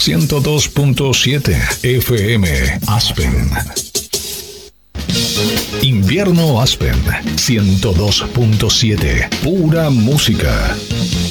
102.7 FM Aspen. Invierno Aspen 102.7. Pura música.